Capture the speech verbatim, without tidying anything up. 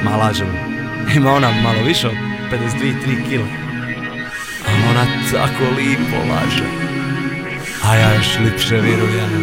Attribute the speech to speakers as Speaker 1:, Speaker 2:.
Speaker 1: Ma lažem, ima ona malo više od pedeset dvije tri kile. Ali ona tako lipo laže, a ja još lipše vjerujem.